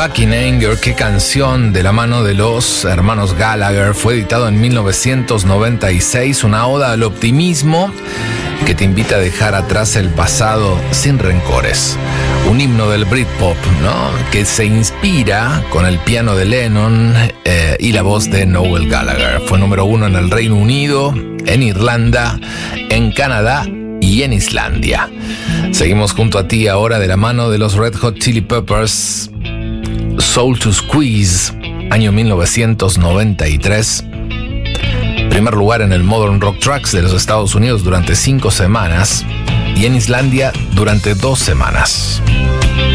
Back in Anger, qué canción de la mano de los hermanos Gallagher. Fue editado en 1996, una oda al optimismo que te invita a dejar atrás el pasado sin rencores. Un himno del Britpop, ¿no? Que se inspira con el piano de Lennon y la voz de Noel Gallagher. Fue número 1 en el Reino Unido, en Irlanda, en Canadá y en Islandia. Seguimos junto a ti ahora de la mano de los Red Hot Chili Peppers. Soul to Squeeze, año 1993. Primer lugar en el Modern Rock Tracks de los Estados Unidos durante 5 semanas y en Islandia durante 2 semanas.